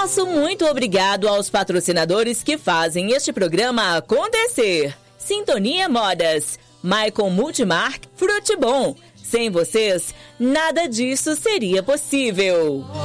Nosso muito obrigado aos patrocinadores que fazem este programa acontecer. Sintonia Modas, Maicon Multimark, Frutibom. Sem vocês, nada disso seria possível.